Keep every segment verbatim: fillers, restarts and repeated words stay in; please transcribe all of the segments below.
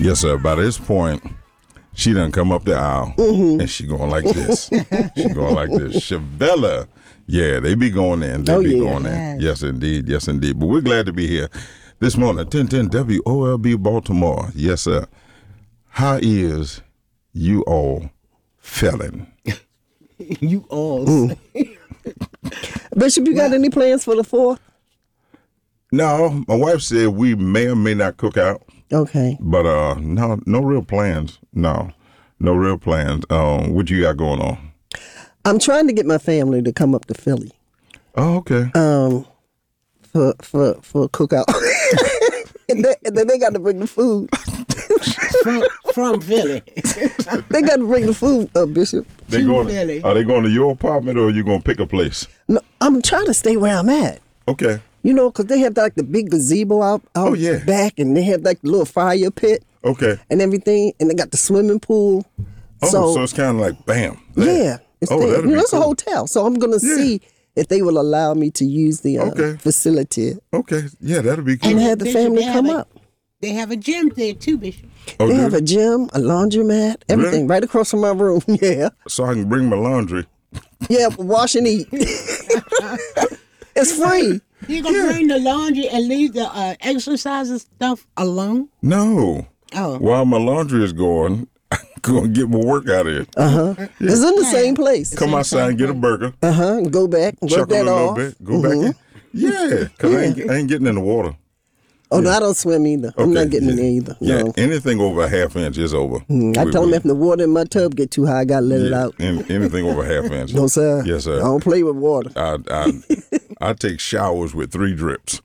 Yes, sir. By this point, she done come up the aisle, mm-hmm. and she going like this. She going like this. Chavella. Yeah, they be going in. They oh, be yeah. going in. Yes, indeed. Yes, indeed. But we're glad to be here this morning. ten ten W O L B Baltimore. Yes, sir. How is you all feeling? You all. Mm. Bishop, you got well, any plans for the fourth? No, my wife said we may or may not cook out. Okay. But uh, no, no real plans. No, no real plans. Um, what you got going on? I'm trying to get my family to come up to Philly. Oh, okay. Um, for for for a cookout, and, they, and then they got to bring the food from, from Philly. They got to bring the food, uh, Bishop. They going? Philly. Are they going to your apartment or are you going to pick a place? No, I'm trying to stay where I'm at. Okay. You know, because they have like the big gazebo out, out oh, yeah. back, and they have like the little fire pit. Okay. And everything, and they got the swimming pool. Oh, so, so it's kind of like bam. There. Yeah. It's oh, there. that'd You know, be it's cool. a hotel, so I'm going to yeah. see if they will allow me to use the uh, okay. facility. Okay. Yeah, that'll be cool. And have the Bishop, family come a, up. They have a gym there too, Bishop. Oh, they dude. have a gym, a laundromat, everything really? right across from my room. Yeah. So I can bring my laundry. Yeah, wash and eat. It's free. You gonna yeah. bring the laundry and leave the uh, exercise and stuff alone? No. Oh. While my laundry is going, I'm going to get my work out of here. Uh-huh. Yeah. It's in the same place. Come outside and get a burger. Uh-huh. Go back. Work Chuckle that a little off. bit. Go mm-hmm. back in. Yeah, because yeah. I, ain't, I ain't getting in the water. Oh, yeah. no, I don't swim either. Okay. I'm not getting yeah. in there either. Yeah, no. anything over a half inch is over. Mm, I we, tell we, them if the water in my tub get too high, I got to let yeah, it out. In, anything over a half inch. No, sir. Yes, sir. I don't play with water. I I, I take showers with three drips.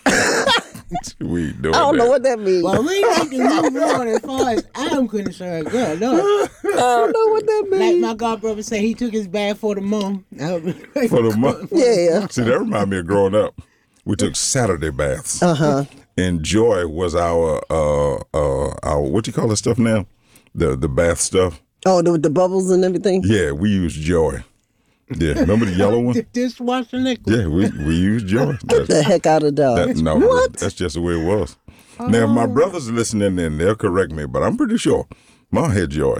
We doing I don't that. know what that means. Well, we need to move on as far as I'm concerned. Girl, no. I don't know what that means. Like my godbrother said, he took his bath for the month. For the month? Yeah. See, that reminds me of growing up. We took Saturday baths. Uh-huh. And Joy was our, uh, uh, our what you call that stuff now? The the bath stuff. Oh, the, the bubbles and everything? Yeah, we used Joy. Yeah, remember the yellow one? The dishwasher liquid. Yeah, we, we used Joy. Get the heck out of Dodge. That, no, what? That's just the way it was. Oh. Now, if my brother's listening in, they'll correct me, but I'm pretty sure Mom had Joy.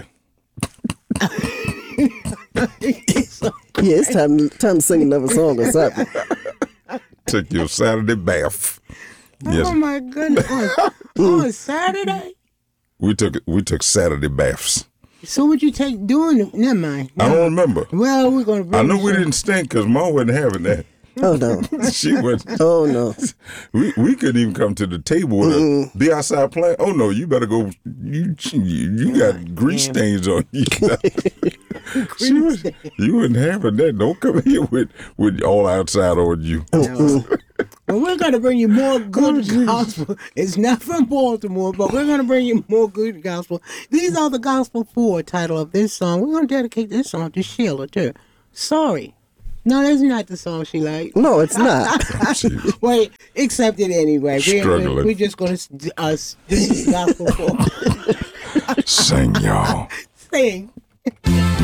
Yeah, it's time, time to sing another song or something. Took your Saturday bath. Yes. Oh, my goodness. On, on Saturday? We took we took Saturday baths. So what you take doing it? Never mind. I don't remember. Well, we're going to bring I know we some. didn't stink because Mom wasn't having that. Oh, no. She was. Oh, no. We we couldn't even come to the table with her. Be outside playing. Oh, no, you better go. You you got grease stains on you. She was, you wouldn't have that. Don't come here with, with all outside on you. No. Well, we're going to bring you more good gospel. It's not from Baltimore, but we're going to bring you more good gospel. These are the Gospel four title of this song. We're going to dedicate this song to Sheila, too. Sorry. No, that's not the song she liked. No, it's not. Wait, accept it anyway. Struggling. We're, we're just going to, uh, this is Gospel four. Sing, y'all. Sing.